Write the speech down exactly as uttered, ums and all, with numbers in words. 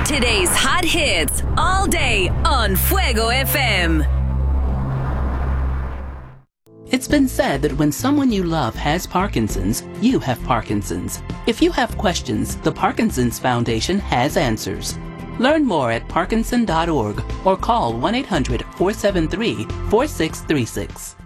Today's hot hits all day on Fuego F M. It's been said that when someone you love has Parkinson's, you have Parkinson's. If you have questions, the Parkinson's Foundation has answers. Learn more at parkinson dot org or call one eight hundred four seven three four six three six.